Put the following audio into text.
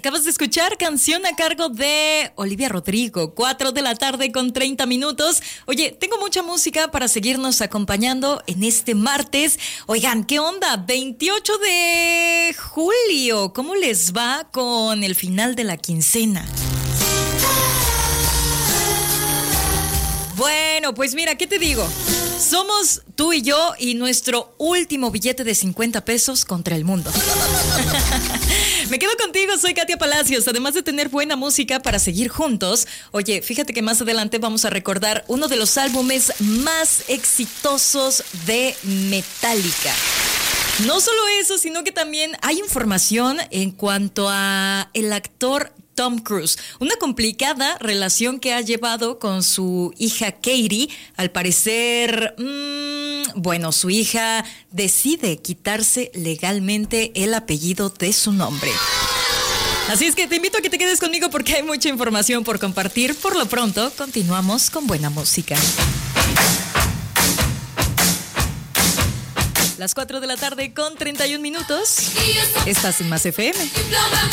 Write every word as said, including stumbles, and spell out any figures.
Acabas de escuchar canción a cargo de Olivia Rodrigo, cuatro de la tarde con treinta minutos. Oye, tengo mucha música para seguirnos acompañando en este martes. Oigan, ¿qué onda? veintiocho de julio, ¿cómo les va con el final de la quincena? Bueno, pues mira, ¿qué te digo? Somos tú y yo y nuestro último billete de cincuenta pesos contra el mundo. Me quedo contigo, soy Katia Palacios. Además de tener buena música para seguir juntos, oye, fíjate que más adelante vamos a recordar uno de los álbumes más exitosos de Metallica. No solo eso, sino que también hay información en cuanto a el actor Tom Cruise, una complicada relación que ha llevado con su hija Katie. Al parecer, mmm, bueno, su hija decide quitarse legalmente el apellido de su nombre. Así es que te invito a que te quedes conmigo porque hay mucha información por compartir. Por lo pronto, continuamos con buena música. Las cuatro de la tarde con treinta y un minutos. Estás en Más F M.